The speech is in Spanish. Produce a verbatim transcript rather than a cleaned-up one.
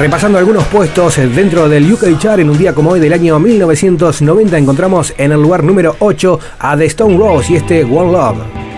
Repasando algunos puestos dentro del U K Chart, en un día como hoy del año mil novecientos noventa encontramos en el lugar número ocho a The Stone Roses y este One Love.